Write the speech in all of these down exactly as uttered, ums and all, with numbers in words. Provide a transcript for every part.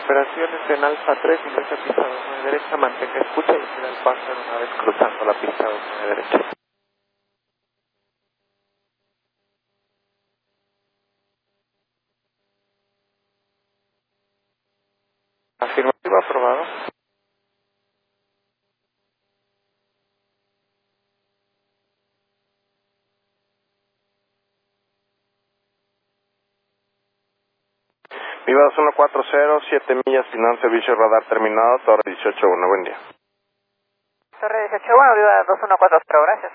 Operaciones en Alfa tres, ingresa a pista dos nueve derecha, mantenga escucha y siga el partner una vez cruzando la pista dos nueve derecha. Afirmativo, aprobado. Viva dos uno cuatro cero, siete millas, final servicio radar terminado, Torre dieciocho uno, buen día. Torre dieciocho uno, Viva dos uno cuatro cero, gracias.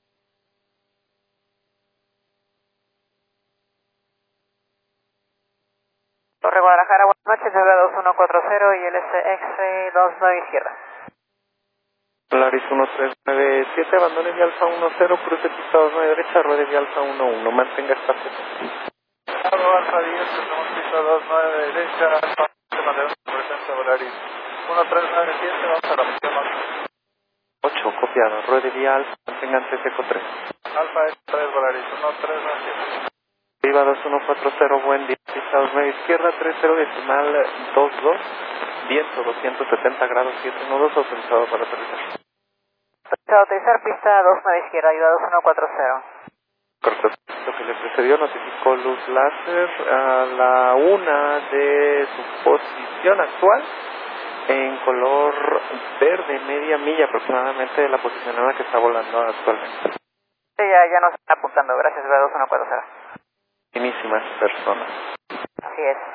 Torre Guadalajara, buenas noches, Viva dos uno cuatro cero y el S X dos nueve izquierda. Polaris uno tres nueve siete, abandone de Alfa uno cero, cruce pista dos nueve derecha, ruede de Alfa uno uno, mantenga espacio. Alfa diez, tenemos pista dos nueve derecha, Alfa te mantenemos en presencia Polaris uno tres nueve siete, vamos a la misión ocho, copiado, ruede de Alfa, mantenga antes eco tres. Alfa tres, Polaris uno tres nueve siete. Viva dos uno cuatro cero, buen día, pista dos nueve izquierda, tres cero decimal dos dos, viento doscientos setenta grados siete uno dos, autorizado para aterrizar. Autorizado a utilizar pista dos nueve izquierda, Viva dos uno cuatro cero. Correcto. Lo que le precedió notificó luz láser a la una de su posición actual en color verde, media milla aproximadamente de la posición en la que está volando actualmente. Sí, ya, ya nos están apuntando, gracias, Viva dos uno cuatro cero. Finísimas personas. Así es.